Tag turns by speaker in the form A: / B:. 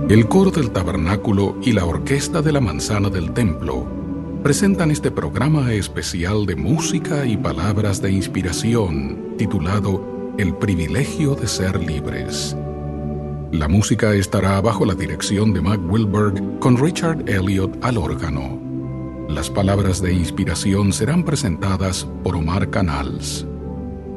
A: El coro del tabernáculo y la orquesta de la manzana del templo presentan este programa especial de música y palabras de inspiración titulado El privilegio de ser libres. La música estará bajo la dirección de Mac Wilberg con Richard Elliott al órgano. Las palabras de inspiración serán presentadas por Omar Canals.